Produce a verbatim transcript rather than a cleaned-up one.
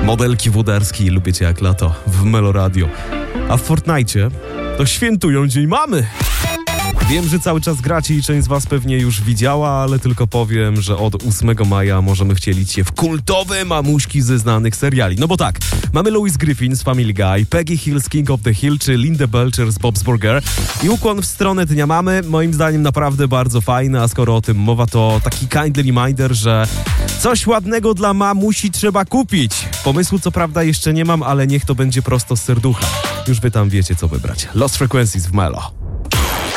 modelki włodarskiej, lubię cię jak lato w Melo Radio. A w Fortnite to świętują Dzień Mamy. Wiem, że cały czas gracie i część z was pewnie już widziała, ale tylko powiem, że od ósmego maja możemy wcielić się w kultowe mamuśki ze znanych seriali. No bo tak, mamy Louise Griffin z Family Guy, Peggy Hill z King of the Hill czy Linda Belcher z Bob's Burger. I ukłon w stronę Dnia Mamy, moim zdaniem naprawdę bardzo fajny, a skoro o tym mowa, to taki kindly reminder, że coś ładnego dla mamusi trzeba kupić. Pomysłu co prawda jeszcze nie mam, ale niech to będzie prosto z serducha. Już wy tam wiecie co wybrać. Lost Frequencies w Melo.